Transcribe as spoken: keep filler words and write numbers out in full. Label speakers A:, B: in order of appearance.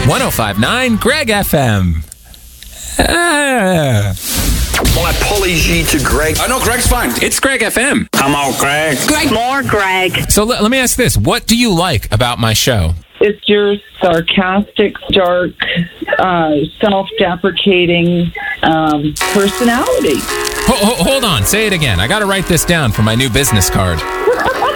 A: one oh five point nine Greg F M. Ah.
B: My apology to Greg.
C: I know Greg's fine.
A: It's Greg F M.
C: Come on, Greg.
D: Greg. More Greg.
A: So let, let me ask this. What do you like about my show?
E: It's your sarcastic, dark, uh, self-deprecating um, personality.
A: Ho- ho- hold on. Say it again. I got to write this down for my new business card.